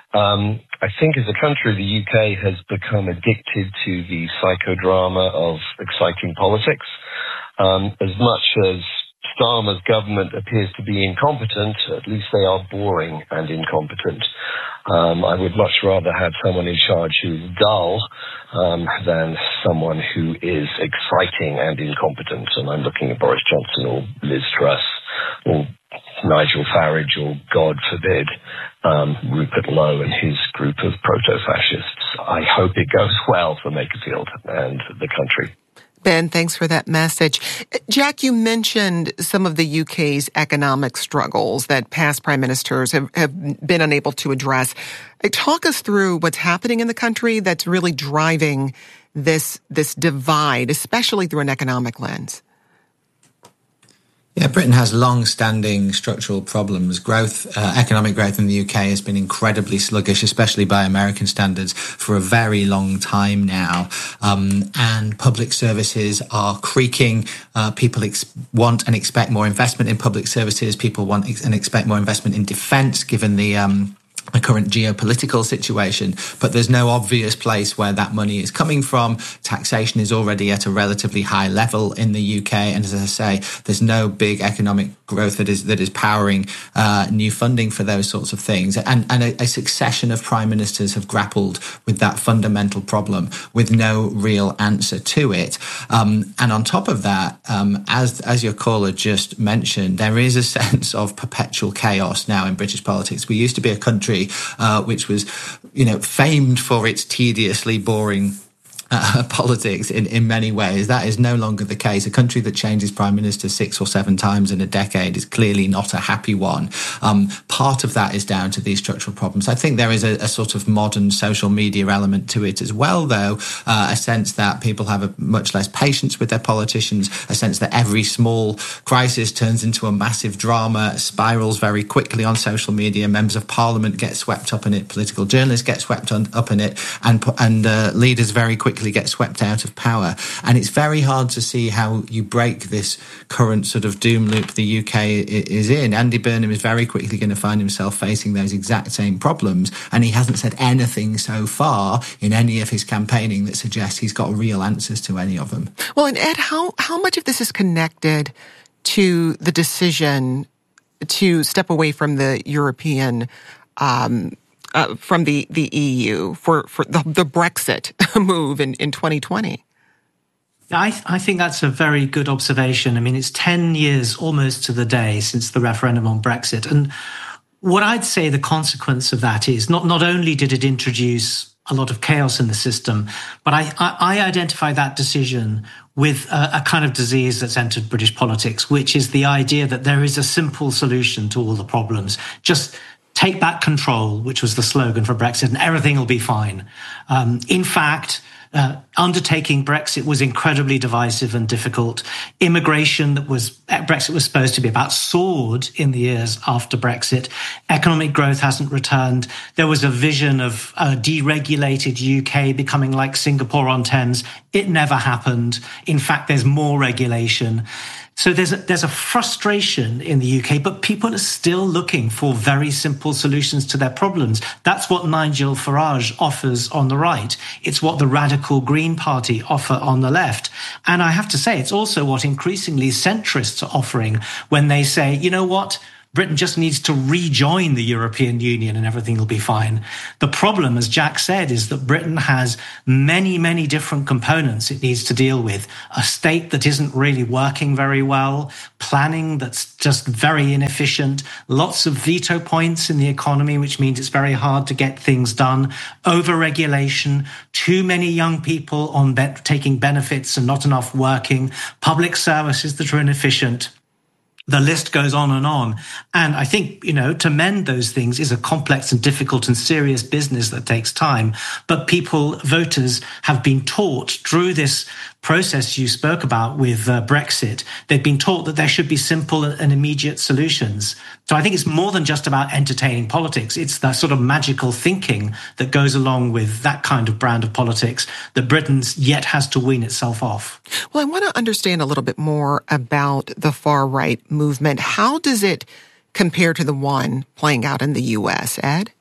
Um, I think as a country, the U K has become addicted to the psychodrama of exciting politics. Um, as much as Starmer's government appears to be incompetent, at least they are boring and incompetent. Um, I would much rather have someone in charge who's dull um, than someone who is exciting and incompetent. And I'm looking at Boris Johnson or Liz Truss or Nigel Farage or, God forbid, um, Rupert Lowe and his group of proto-fascists. I hope it goes well for Makerfield and the country. Ben, thanks for that message. Jack, you mentioned some of the U K's economic struggles that past prime ministers have, have been unable to address. Talk us through what's happening in the country that's really driving this, this divide, especially through an economic lens. Yeah, Britain has long-standing structural problems. Growth, uh, economic growth in the U K has been incredibly sluggish, especially by American standards, for a very long time now. Um, and public services are creaking. Uh, people ex- want and expect more investment in public services. People want ex- and expect more investment in defence, given the um, the current geopolitical situation, but there's no obvious place where that money is coming from. Taxation is already at a relatively high level in the U K, and as I say, there's no big economic growth that is that is powering uh, new funding for those sorts of things. And, and a, a succession of prime ministers have grappled with that fundamental problem with no real answer to it. Um, and on top of that, um, as as your caller just mentioned, there is a sense of perpetual chaos now in British politics. We used to be a country Uh, which was, you know, famed for its tediously boring Uh, politics in, in many ways. That is no longer the case. A country that changes prime minister six or seven times in a decade is clearly not a happy one. Um, part of that is down to these structural problems. I think there is a, a sort of modern social media element to it as well, though, uh, a sense that people have a much less patience with their politicians, a sense that every small crisis turns into a massive drama, spirals very quickly on social media. Members of parliament get swept up in it, political journalists get swept on, up in it, and, and uh, leaders very quickly get swept out of power. And it's very hard to see how you break this current sort of doom loop the U K is in. Andy Burnham is very quickly going to find himself facing those exact same problems, and he hasn't said anything so far in any of his campaigning that suggests he's got real answers to any of them. Well, and Ed, how, how much of this is connected to the decision to step away from the European um Uh, from the, the E U for, for the, the Brexit move in, in twenty twenty? I, I think that's a very good observation. I mean, it's ten years almost to the day since the referendum on Brexit. And what I'd say the consequence of that is not, not only did it introduce a lot of chaos in the system, but I, I, I identify that decision with a, a kind of disease that's entered British politics, which is the idea that there is a simple solution to all the problems. Just take back control, which was the slogan for Brexit, and everything will be fine. Um, in fact, uh, undertaking Brexit was incredibly divisive and difficult. Immigration that was Brexit was supposed to be about soared in the years after Brexit. Economic growth hasn't returned. There was a vision of a deregulated U K becoming like Singapore on Thames. It never happened. In fact, there's more regulation. So there's a, there's a frustration in the U K, but people are still looking for very simple solutions to their problems. That's what Nigel Farage offers on the right. It's what the Radical Green Party offer on the left. And I have to say, it's also what increasingly centrists are offering when they say, you know what? Britain just needs to rejoin the European Union and everything will be fine. The problem, as Jack said, is that Britain has many, many different components it needs to deal with. A state that isn't really working very well, planning that's just very inefficient, lots of veto points in the economy, which means it's very hard to get things done, over-regulation, too many young people on be- taking benefits and not enough working, public services that are inefficient. The list goes on and on. And I think, you know, to mend those things is a complex and difficult and serious business that takes time. But people, voters, have been taught through this process you spoke about with uh, Brexit, they've been taught that there should be simple and immediate solutions. So I think it's more than just about entertaining politics. It's the sort of magical thinking that goes along with that kind of brand of politics that Britain's yet has to wean itself off. Well, I want to understand a little bit more about the far-right movement. How does it compare to the one playing out in the U S, Ed?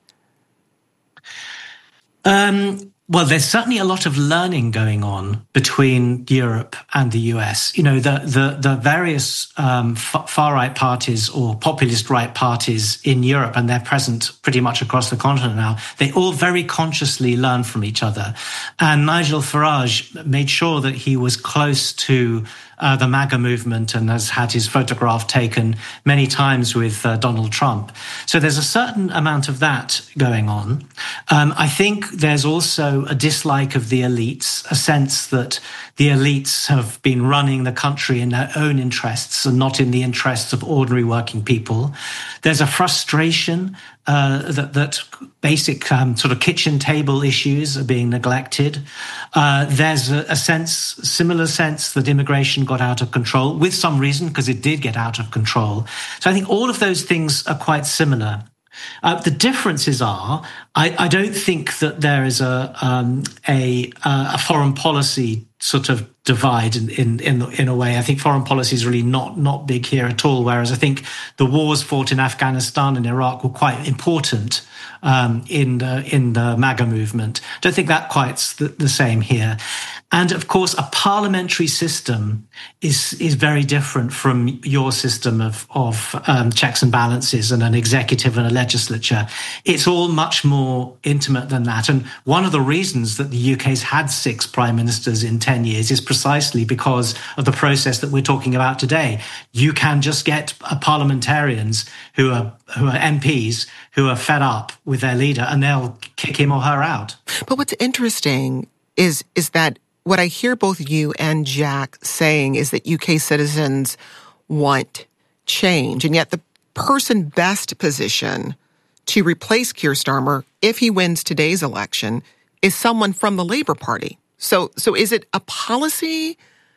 Um... Well, there's certainly a lot of learning going on between Europe and the U S. You know, the the, the various um, far-right parties or populist right parties in Europe, and they're present pretty much across the continent now, they all very consciously learn from each other. And Nigel Farage made sure that he was close to Uh, the MAGA movement and has had his photograph taken many times with uh, Donald Trump. So there's a certain amount of that going on. Um, I think there's also a dislike of the elites, a sense that the elites have been running the country in their own interests and not in the interests of ordinary working people. There's a frustration Uh, that, that basic um, sort of kitchen table issues are being neglected. Uh, there's a, a sense, similar sense that immigration got out of control, with some reason, because it did get out of control. So I think all of those things are quite similar. Uh, the differences are, I, I don't think that there is a um, a, a foreign policy sort of divide in, in in in a way. I think foreign policy is really not not big here at all. Whereas I think the wars fought in Afghanistan and Iraq were quite important um, in the in the MAGA movement. I don't think that quite's the, the same here. And of course, a parliamentary system is is very different from your system of of um, checks and balances and an executive and a legislature. It's all much more intimate than that. And one of the reasons that the U K's had six prime ministers in ten years is precisely because of the process that we're talking about today. You can just get parliamentarians who are who are M Ps who are fed up with their leader, and they'll kick him or her out. But what's interesting is is that what I hear both you and Jack saying is that U K citizens want change, and yet the person best positioned to replace Keir Starmer, if he wins today's election, is someone from the Labour Party. So, so is it a policy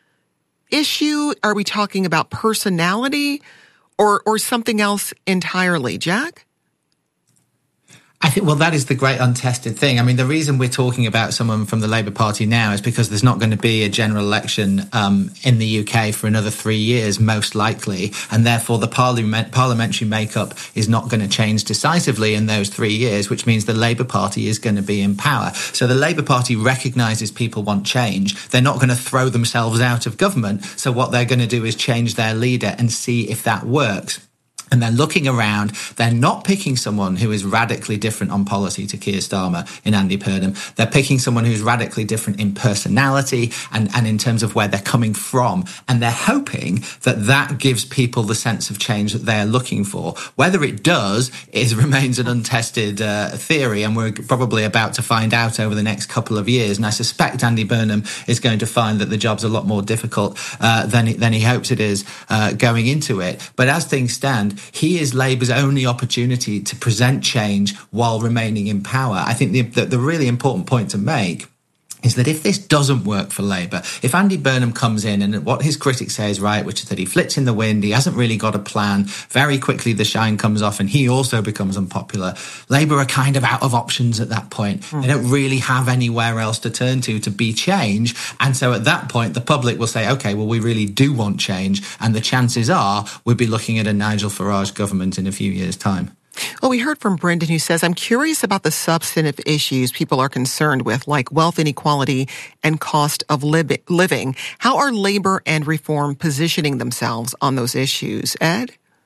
issue? Are we talking about personality, or or something else entirely, Jack? I think, well, that is the great untested thing. I mean, the reason we're talking about someone from the Labour Party now is because there's not going to be a general election um, in the U K for another three years, most likely. And therefore, the parliament, parliamentary makeup is not going to change decisively in those three years, which means the Labour Party is going to be in power. So the Labour Party recognises people want change. They're not going to throw themselves out of government. So what they're going to do is change their leader and see if that works. And they're looking around. They're not picking someone who is radically different on policy to Keir Starmer in Andy Burnham. They're picking someone who's radically different in personality and, and in terms of where they're coming from. And they're hoping that that gives people the sense of change that they're looking for. Whether it does is remains an untested uh, theory, and we're probably about to find out over the next couple of years. And I suspect Andy Burnham is going to find that the job's a lot more difficult uh, than, he, than he hopes it is uh, going into it. But as things stand, he is Labour's only opportunity to present change while remaining in power. I think the, the, the really important point to make is that if this doesn't work for Labour, if Andy Burnham comes in and what his critics say is right, which is that he flits in the wind, he hasn't really got a plan, very quickly the shine comes off and he also becomes unpopular, Labour are kind of out of options at that point. Mm. They don't really have anywhere else to turn to to be change. And so at that point, the public will say, OK, well, we really do want change. And the chances are we'll be looking at a Nigel Farage government in a few years' time. Well, we heard from Brendan, who says, I'm curious about the substantive issues people are concerned with, like wealth inequality and cost of li- living. How are Labor and Reform positioning themselves on those issues? Ed?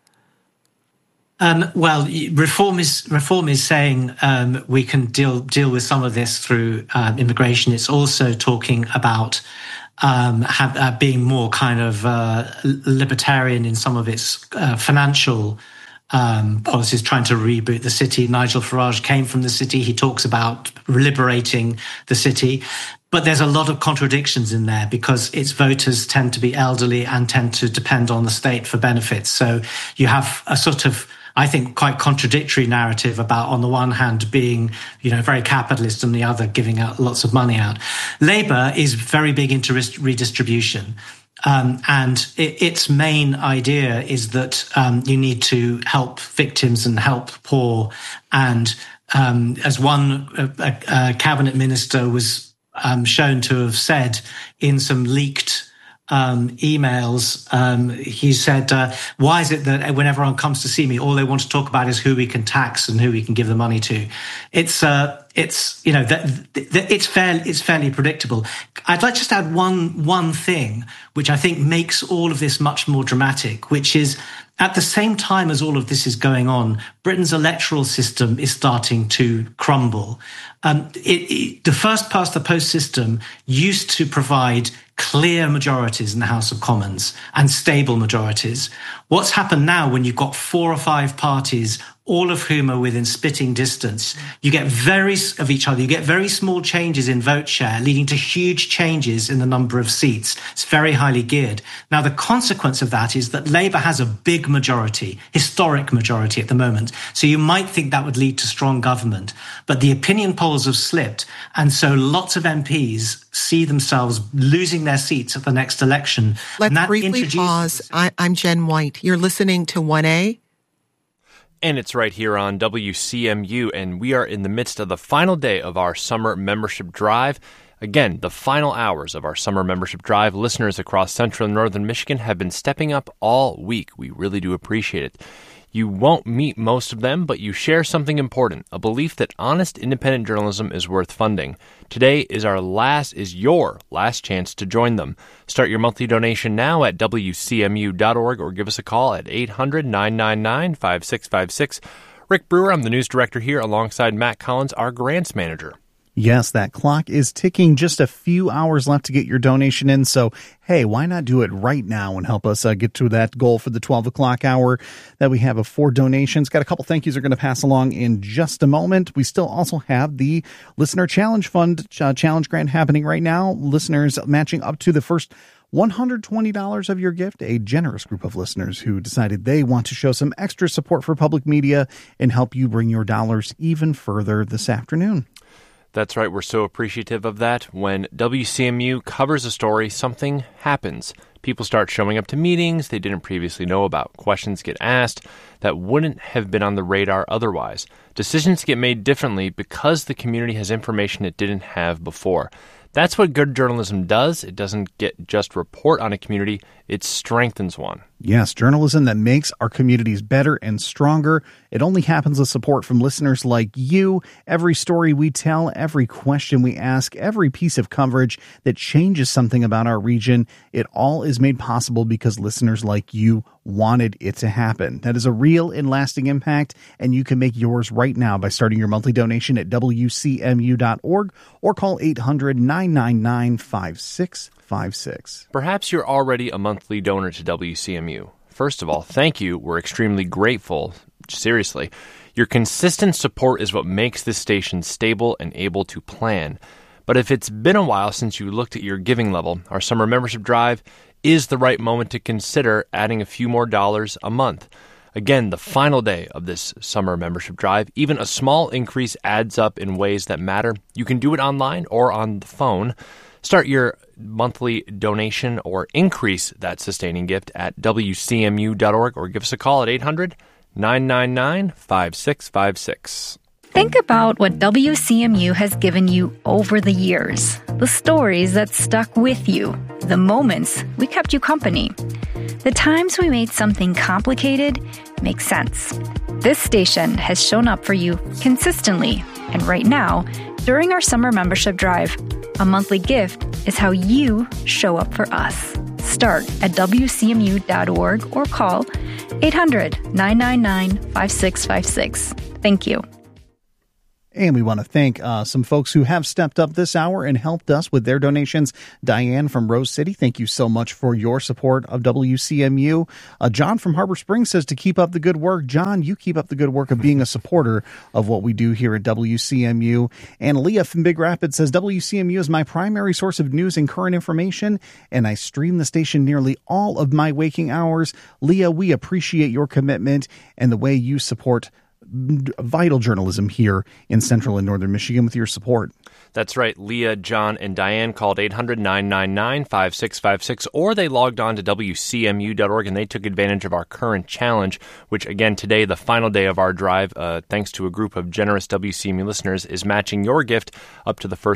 Um, well, reform is reform is saying um, we can deal deal with some of this through uh, immigration. It's also talking about um, have, uh, being more kind of uh, libertarian in some of its uh, financial Um, policies, trying to reboot the city. Nigel Farage came from the city. He talks about liberating the city. But there's a lot of contradictions in there because its voters tend to be elderly and tend to depend on the state for benefits. So you have a sort of, I think, quite contradictory narrative about, on the one hand, being, you know, very capitalist and the other giving out lots of money out. Labour is very big into redistribution. Um, and it, its main idea is that um, you need to help victims and help poor. And um, as one a, a cabinet minister was um, shown to have said in some leaked um, emails, um, he said, uh, why is it that when everyone comes to see me, all they want to talk about is who we can tax and who we can give the money to? It's, uh, it's, you know, that, that it's fairly, it's fairly predictable. I'd like just to add one, one thing, which I think makes all of this much more dramatic, which is at the same time as all of this is going on, Britain's electoral system is starting to crumble. Um, it, it, the first past the post system used to provide clear majorities in the House of Commons and stable majorities. What's happened now, when you've got four or five parties, all of whom are within spitting distance, you get very of each other. You get very small changes in vote share, leading to huge changes in the number of seats. It's very highly geared. Now, the consequence of that is that Labour has a big majority, historic majority at the moment. So you might think that would lead to strong government. But the opinion polls have slipped. And so lots of M Ps see themselves losing their seats at the next election. Let's briefly pause. I, I'm Jen White. You're listening to one A. And it's right here on W C M U, and we are in the midst of the final day of our summer membership drive. Again, the final hours of our summer membership drive. Listeners across central and northern Michigan have been stepping up all week. We really do appreciate it. You won't meet most of them, but you share something important, a belief that honest, independent journalism is worth funding. Today is our last, is your last chance to join them. Start your monthly donation now at W C M U dot org or give us a call at eight hundred, nine nine nine, five six five six. Rick Brewer, I'm the news director here alongside Matt Collins, our grants manager. Yes, that clock is ticking. Just a few hours left to get your donation in. So, hey, why not do it right now and help us uh, get to that goal for the twelve o'clock hour that we have of four donations. Got a couple thank yous we're going to pass along in just a moment. We still also have the Listener Challenge Fund uh, challenge grant happening right now. Listeners matching up to the first one hundred twenty dollars of your gift, a generous group of listeners who decided they want to show some extra support for public media and help you bring your dollars even further this afternoon. That's right. We're so appreciative of that. When W C M U covers a story, something happens. People start showing up to meetings they didn't previously know about. Questions get asked that wouldn't have been on the radar otherwise. Decisions get made differently because the community has information it didn't have before. That's what good journalism does. It doesn't get just report on a community, it strengthens one. Yes, journalism that makes our communities better and stronger. It only happens with support from listeners like you. Every story we tell, every question we ask, every piece of coverage that changes something about our region, it all is made possible because listeners like you wanted it to happen. That is a real and lasting impact, and you can make yours right now by starting your monthly donation at W C M U dot org or call eight hundred, nine nine nine, five six five six. Perhaps you're already a monthly donor to W C M U. First of all, thank you. We're extremely grateful. Seriously. Your consistent support is what makes this station stable and able to plan. But if it's been a while since you looked at your giving level, our summer membership drive is the right moment to consider adding a few more dollars a month. Again, the final day of this summer membership drive. Even a small increase adds up in ways that matter. You can do it online or on the phone. Start your monthly donation or increase that sustaining gift at W C M U dot org or give us a call at eight hundred, nine nine nine, five six five six. Think about what W C M U has given you over the years. The stories that stuck with you. The moments we kept you company. The times we made something complicated make sense. This station has shown up for you consistently. And right now, during our summer membership drive, a monthly gift is how you show up for us. Start at W C M U dot org or call eight hundred, nine nine nine, five six five six. Thank you. And we want to thank uh, some folks who have stepped up this hour and helped us with their donations. Diane from Rose City, thank you so much for your support of W C M U. Uh, John from Harbor Springs says to keep up the good work. John, you keep up the good work of being a supporter of what we do here at W C M U. And Leah from Big Rapids says W C M U is my primary source of news and current information, and I stream the station nearly all of my waking hours. Leah, we appreciate your commitment and the way you support vital journalism here in Central and Northern Michigan with your support. That's right. Leah, John, and Diane called eight hundred, nine nine nine, five six five six, or they logged on to W C M U dot org and they took advantage of our current challenge, which, again, today, the final day of our drive, uh, thanks to a group of generous W C M U listeners, is matching your gift up to the first